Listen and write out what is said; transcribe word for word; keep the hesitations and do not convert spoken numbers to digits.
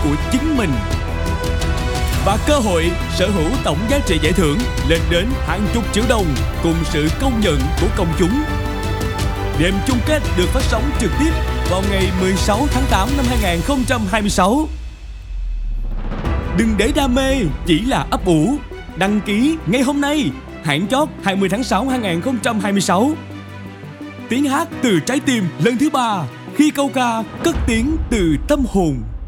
của chính mình. Và cơ hội sở hữu tổng giá trị giải thưởng lên đến hàng chục triệu đồng cùng sự công nhận của công chúng. Đêm chung kết được phát sóng trực tiếp vào ngày mười sáu tháng tám năm hai nghìn không trăm hai mươi sáu. Đừng để đam mê chỉ là ấp ủ. Đăng ký ngay hôm nay. Hạn chót hai mươi tháng sáu năm hai nghìn không trăm hai mươi sáu. Tiếng hát từ trái tim lần thứ ba, khi câu ca cất tiếng từ tâm hồn.